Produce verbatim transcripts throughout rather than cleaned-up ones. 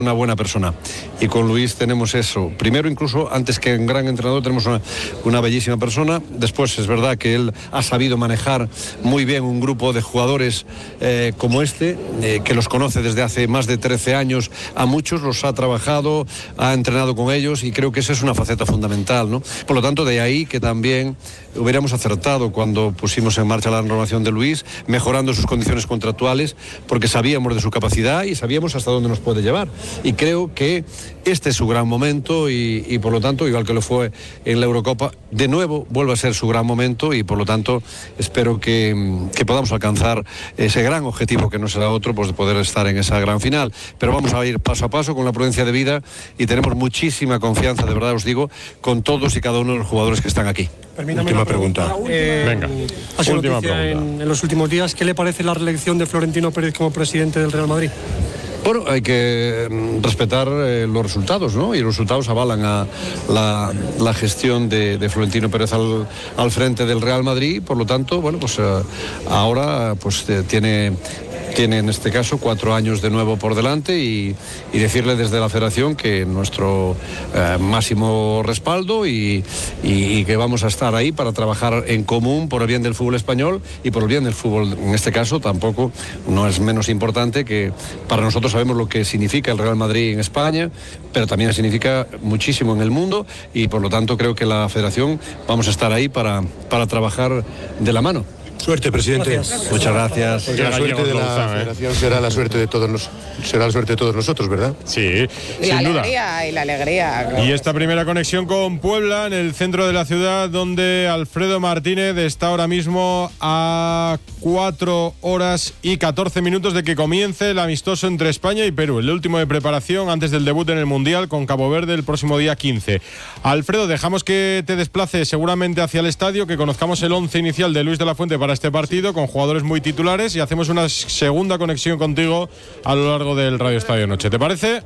una buena persona, y con Luis tenemos eso. Primero, incluso antes que un gran entrenador, tenemos una, una bellísima persona. Después es verdad que él ha sabido manejar muy bien un grupo de jugadores eh, como este, eh, que los conoce desde hace más de trece años a muchos, los ha trabajado, ha entrenado con ellos, y creo que esa es una faceta fundamental, ¿no? Por lo tanto, de ahí que también hubiéramos acertado cuando pusimos en marcha la renovación de Luis, mejorando sus condiciones contractuales, porque sabíamos de su capacidad y sabíamos hasta dónde nos puede llevar. Y creo que este es su gran momento, y, y por lo tanto, igual que lo fue en la Eurocopa, de nuevo vuelve a ser su gran momento, y por lo tanto espero que, que podamos alcanzar ese gran objetivo, que no será otro, pues de poder estar en esa gran final. Pero vamos a ir paso a paso con la prudencia de vida, y tenemos muchísima confianza, de verdad os digo, con todos y cada uno de los jugadores que están aquí. Permítame última pregunta. pregunta. Eh, Venga, ha sido última noticia pregunta. En, en los últimos días. ¿Qué le parece la reelección de Florentino Pérez como presidente del Real Madrid? Bueno, hay que respetar eh, los resultados, ¿no? Y los resultados avalan a la, la gestión de, de Florentino Pérez al, al frente del Real Madrid. Por lo tanto, bueno, pues eh, ahora pues eh, tiene... tiene en este caso cuatro años de nuevo por delante, y, y decirle desde la Federación que nuestro eh, máximo respaldo, y, y, y que vamos a estar ahí para trabajar en común por el bien del fútbol español y por el bien del fútbol. En este caso tampoco no es menos importante, que para nosotros sabemos lo que significa el Real Madrid en España, pero también significa muchísimo en el mundo, y por lo tanto creo que la Federación vamos a estar ahí para, para trabajar de la mano. Suerte, presidente. Gracias. Muchas gracias. Porque la suerte de la Federación será la suerte de todos nos, será la suerte de todos nosotros, ¿verdad? Sí, y sin la duda. alegría, y la alegría. Claro. Y esta primera conexión con Puebla, en el centro de la ciudad, donde Alfredo Martínez está ahora mismo a cuatro horas y catorce minutos de que comience el amistoso entre España y Perú, el último de preparación antes del debut en el Mundial con Cabo Verde el próximo día quince. Alfredo, dejamos que te desplaces seguramente hacia el estadio, que conozcamos el once inicial de Luis de la Fuente para este partido, con jugadores muy titulares, y hacemos una segunda conexión contigo a lo largo del Radio Estadio Noche. ¿Te parece?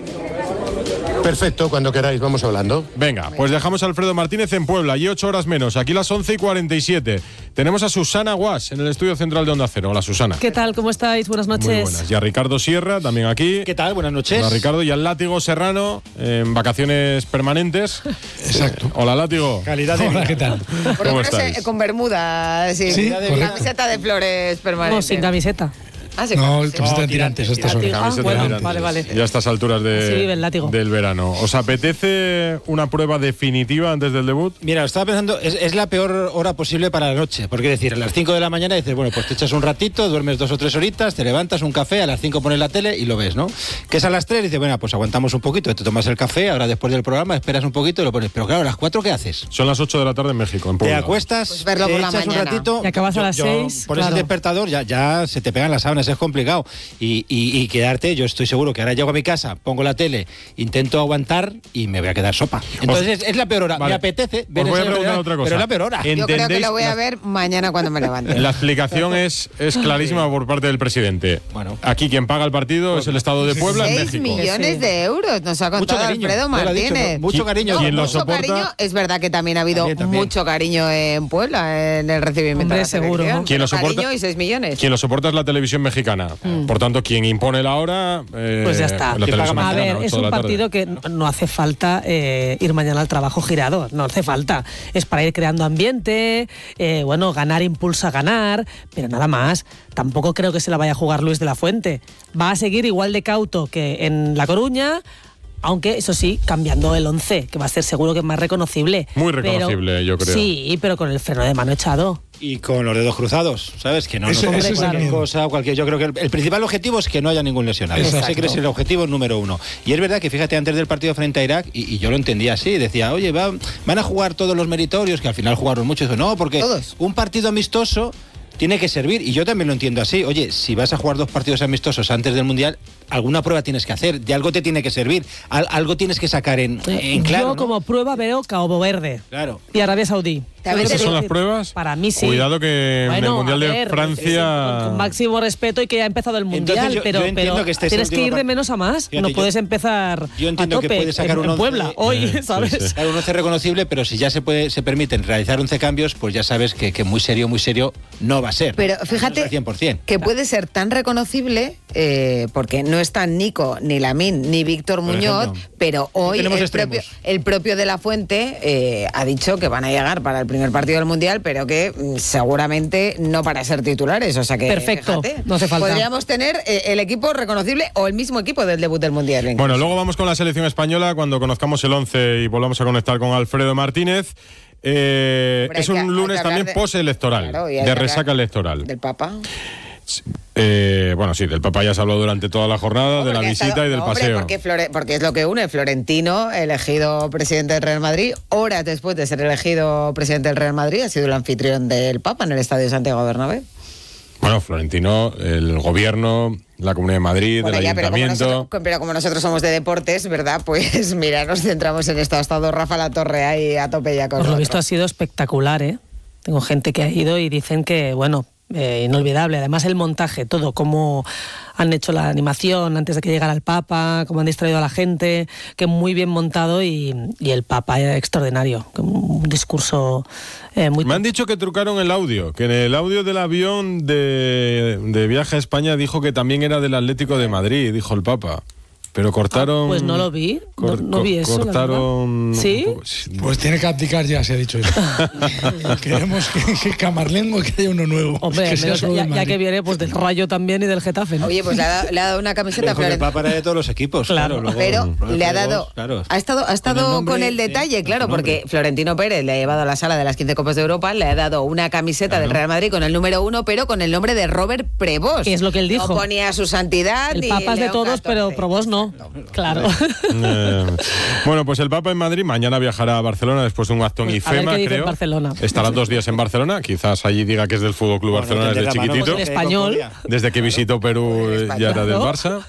Perfecto, cuando queráis, vamos hablando. Venga, pues dejamos a Alfredo Martínez en Puebla, y ocho horas menos, aquí las once y cuarenta y siete. Tenemos a Susana Guas en el estudio central de Onda Cero. Hola, Susana. ¿Qué tal? ¿Cómo estáis? Buenas noches. Muy buenas. Y a Ricardo Sierra, también aquí. ¿Qué tal? Buenas noches. Hola, Ricardo. Y al Látigo Serrano, en vacaciones permanentes. Exacto. Eh, hola, Látigo. Calidad de vida. Hola, ¿qué tal? Por lo menos eh, con bermuda, sí, Sí, de camiseta de flores permanente. No, sin camiseta. Ah, sí, No, sí. camiseta de tirantes, estas son. Ah, bueno, tirantes. vale, vale. Ya a estas alturas de, Así vive el látigo. del verano. ¿Os apetece una prueba definitiva antes del debut? Mira, estaba pensando, es, es la peor hora posible para la noche, porque es decir, a las cinco de la mañana dices, bueno, pues te echas un ratito, duermes dos o tres horitas, te levantas, un café, a las cinco pones la tele y lo ves, ¿no? Que es a las tres, dices, bueno, pues aguantamos un poquito, te tomas el café, ahora después del programa esperas un poquito y lo pones, pero claro, a las cuatro, ¿qué haces? Son las ocho de la tarde en México, en Te Puebla. acuestas, Pues verlo te por la echas un mañana. ratito Y acabas a las seis, pones claro. el despertador, ya, ya se te pegan las sábanas, es complicado. Y, y, y quedarte, yo estoy seguro que ahora llego a mi casa, pongo la tele, intento aguantar y me voy a quedar sopa. Entonces es, es la peor hora. Vale. Me apetece ver Os voy a esa preguntar realidad, otra cosa. pero es la peor hora. Yo creo que ¿Entendéis lo voy a la- ver mañana cuando me levante. La explicación es, es clarísima por parte del presidente. Bueno. Aquí quien paga el partido es el Estado de Puebla, en Seis México. millones Sí. de euros nos ha Mucho contado cariño. Alfredo Él ha dicho, Martínez. ¿no? Mucho cariño. ¿Quién lo mucho soporta? cariño. Es verdad que también ha habido También, también. mucho cariño en Puebla en el recibimiento Hombre, de la seguro. selección. ¿Quién lo Pero soporta? Cariño y seis millones. Quien lo soporta es la televisión mexicana. Por tanto, quien impone la hora. eh, Pues ya está. La ¿Quién televisión paga más? A mexicana, ver, es ocho de un la tarde. partido que no, no hace falta eh, ir mañana al trabajo girado, no hace falta. Es para ir creando ambiente, eh, bueno, ganar impulsa a ganar, pero nada más. Tampoco creo que se la vaya a jugar Luis de la Fuente. Va a seguir igual de cauto que en La Coruña, aunque eso sí, cambiando el once, que va a ser seguro que es más reconocible. Muy Pero- reconocible, yo creo. Sí, pero con el freno de mano echado. Y con los dedos cruzados, ¿sabes? Que no, Ese- no ese es el cualquier miedo. cosa, cualquier. Yo creo que el, el principal objetivo es que no haya ningún lesionado. Exacto. Ese creo que es el objetivo número uno. Y es verdad que, fíjate, antes del partido frente a Irak, y, y yo lo entendía así, decía, oye, va- van a jugar todos los meritorios, que al final jugaron muchos. Digo, no, porque Todos. un partido amistoso tiene que servir, y yo también lo entiendo así. Oye, si vas a jugar dos partidos amistosos antes del Mundial, alguna prueba tienes que hacer, de algo te tiene que servir, al- algo tienes que sacar en, en claro. Yo ¿no? como prueba veo Cabo Verde Claro. y Arabia Saudí. También ¿Esas te son digo- las pruebas? Para mí sí. Cuidado que en el Bueno, Mundial a de ver, Francia. Con máximo respeto y que ya ha empezado el Mundial, Entonces yo- pero, yo entiendo pero que este es tienes el que ir último de par- menos a más. Fíjate, no yo- puedes empezar yo entiendo a que tope puedes sacar en, un en once, Puebla hoy, eh, sí, ¿sabes? sí. Claro, un once reconocible, pero si ya se puede se permiten realizar once cambios, pues ya sabes que, que muy serio, muy serio no va a ser. Pero Al menos fíjate al cien por ciento. que puede ser tan reconocible, eh, porque no no están Nico, ni Lamine, ni Víctor Muñoz, ejemplo, pero hoy tenemos el propio, extremos. el propio de la Fuente eh, ha dicho que van a llegar para el primer partido del Mundial, pero que mm, seguramente no para ser titulares. O sea que, Perfecto, fíjate, no hace falta. podríamos tener eh, el equipo reconocible o el mismo equipo del debut del Mundial. Venga. Bueno, luego vamos con la selección española cuando conozcamos el once y volvamos a conectar con Alfredo Martínez. Eh, Hombre, es hay que- un hay lunes que hablar también de- postelectoral, Claro, y hay de que hablar resaca electoral. Del Papa. Eh, bueno, sí, del Papa ya se habló durante toda la jornada, No, de la porque ha visita estado- y del no, hombre, paseo. porque, Flore- porque es lo que une. Florentino, elegido presidente del Real Madrid, horas después de ser elegido presidente del Real Madrid, ha sido el anfitrión del Papa en el Estadio Santiago Bernabéu. Bueno, Florentino, el gobierno, la Comunidad de Madrid, Bueno, el ya, pero como, Ayuntamiento. nosotros, pero como nosotros somos de deportes, ¿verdad? Pues mira, nos centramos en esto. Ha estado Rafa La Torre ahí a tope ya con Por lo otro. visto ha sido espectacular, ¿eh? Tengo gente que ha ido y dicen que, bueno, eh, inolvidable. Además el montaje, todo, cómo han hecho la animación antes de que llegara el Papa, cómo han distraído a la gente, que muy bien montado y, y el Papa es extraordinario. Un discurso eh, muy... Me han dicho que trucaron el audio, que en el audio del avión de, de viaje a España dijo que también era del Atlético de Madrid, dijo el Papa. Pero cortaron... Ah, pues no lo vi, no- cor- no vi eso, la Cortaron... verdad. ¿Sí? un poco- sí. Pues tiene que abdicar ya, se ha dicho eso. Queremos que, que Camarlengo que haya uno nuevo. Hombre, que sea menos solo ya, del ya Madrid. que viene pues del Rayo también y del Getafe, ¿no? Oye, pues le ha, dado- le ha dado una camiseta a Porque el Florentino. Papa era de todos los equipos. Claro. luego- Pero luego le ha juegos, dado, claro. ha estado, ha estado Con el con nombre, el detalle, sí, claro, con su porque nombre. Florentino Pérez le ha llevado a la sala de las quince Copas de Europa, le ha dado una camiseta del Real Madrid con el número uno, pero con el nombre de Robert Prevost. Que es lo que él dijo. No ponía su santidad. El ni Papa es de León todos, pero catorce. Probos no. Claro. Eh, bueno, pues el Papa en Madrid, mañana viajará a Barcelona después de un acto en Pues a ver IFEMA, qué dice en creo. Barcelona. Estará dos días en Barcelona, quizás allí diga que es del Fútbol Club Bueno, Barcelona desde tendrá mano, chiquitito. pues el español. Desde que visitó Perú eh, ya era del Claro. Barça.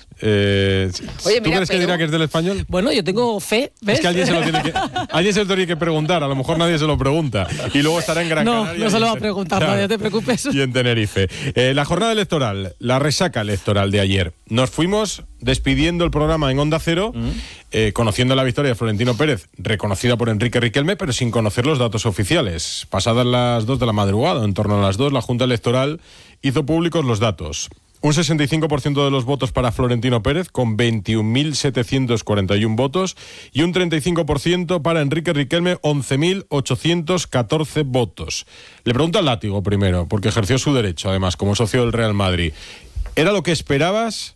Eh, Oye, ¿Tú mira, crees que Perú- dirá que es del español? Bueno, yo tengo fe, ¿ves? Es que alguien se lo tiene que, alguien se lo tiene que preguntar, a lo mejor nadie se lo pregunta. Y luego estará en Gran No, Canaria. no se y lo en va a Ten- preguntar, no, no te preocupes. Y en Tenerife. Eh, la jornada electoral, la resaca electoral de ayer. Nos fuimos despidiendo el programa en Onda Cero, eh, conociendo la victoria de Florentino Pérez, reconocida por Enrique Riquelme, pero sin conocer los datos oficiales. Pasadas las dos de la madrugada, en torno a las dos, la Junta Electoral hizo públicos los datos. Un sesenta y cinco por ciento de los votos para Florentino Pérez, con veintiún mil setecientos cuarenta y uno votos, y un treinta y cinco por ciento para Enrique Riquelme, once mil ochocientos catorce votos. Le pregunto al Látigo primero, porque ejerció su derecho, además, como socio del Real Madrid. ¿Era lo que esperabas?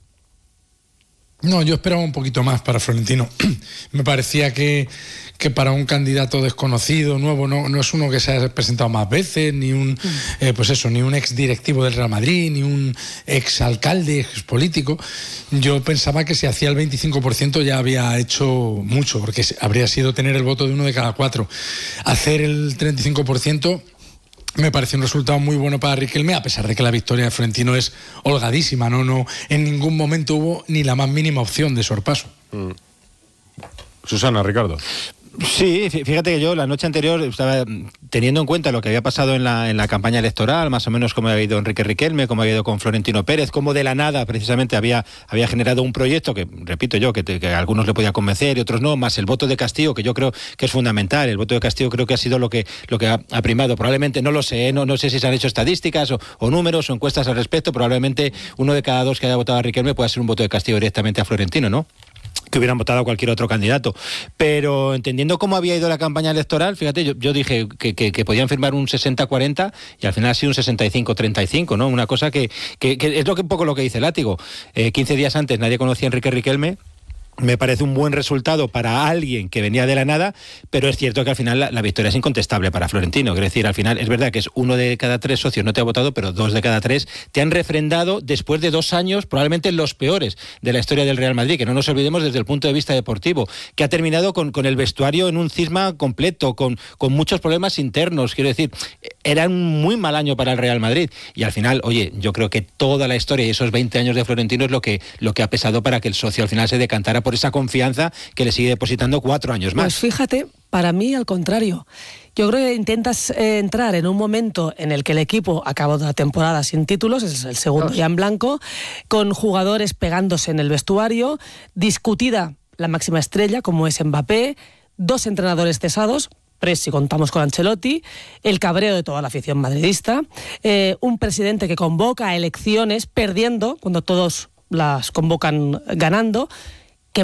No, yo esperaba un poquito más para Florentino. Me parecía que, que para un candidato desconocido, nuevo, no, no es uno que se haya presentado más veces, ni un eh, pues eso, ni un ex directivo del Real Madrid, ni un ex alcalde, ex político. Yo pensaba que si hacía el veinticinco por ciento ya había hecho mucho, porque habría sido tener el voto de uno de cada cuatro. Hacer el treinta y cinco por ciento me parece un resultado muy bueno para Riquelme, a pesar de que la victoria de Florentino es holgadísima, no, no, en ningún momento hubo ni la más mínima opción de sorpaso. Mm. Susana, Ricardo. Sí, fí- fíjate que yo la noche anterior estaba teniendo en cuenta lo que había pasado en la, en la campaña electoral, más o menos cómo había ido Enrique Riquelme, cómo había ido con Florentino Pérez, cómo de la nada precisamente había, había generado un proyecto que, repito yo, que, te- que a algunos le podía convencer y otros no, más el voto de Castillo, que yo creo que es fundamental. El voto de Castillo creo que ha sido lo que, lo que ha, ha primado. Probablemente, no lo sé, ¿eh? no, no sé si se han hecho estadísticas o, o números o encuestas al respecto, probablemente uno de cada dos que haya votado a Riquelme pueda ser un voto de Castillo directamente a Florentino, ¿no? Que hubieran votado a cualquier otro candidato. Pero entendiendo cómo había ido la campaña electoral, fíjate, yo, yo dije que, que, que podían firmar un sesenta cuarenta y al final ha sido un sesenta y cinco treinta y cinco, ¿no? Una cosa que, que, que es lo que un poco lo que dice Látigo. Eh, quince días antes nadie conocía a Enrique Riquelme. Me parece un buen resultado para alguien que venía de la nada, pero es cierto que al final la, la victoria es incontestable para Florentino. Es decir, al final es verdad que es uno de cada tres socios no te ha votado, pero dos de cada tres te han refrendado después de dos años, probablemente los peores de la historia del Real Madrid, que no nos olvidemos desde el punto de vista deportivo, que ha terminado con, con el vestuario en un cisma completo, con, con muchos problemas internos. Quiero decir, era un muy mal año para el Real Madrid. Y al final, oye, yo creo que toda la historia y esos veinte años de Florentino es lo que, lo que ha pesado para que el socio al final se decantara por esa confianza que le sigue depositando cuatro años más. Pues fíjate, para mí al contrario. Yo creo que intentas eh, entrar en un momento en el que el equipo acabó la temporada sin títulos, es el segundo Dos. ya en blanco, con jugadores pegándose en el vestuario, discutida la máxima estrella como es Mbappé, dos entrenadores cesados, tres si contamos con Ancelotti, el cabreo de toda la afición madridista, eh, un presidente que convoca a elecciones perdiendo cuando todos las convocan ganando.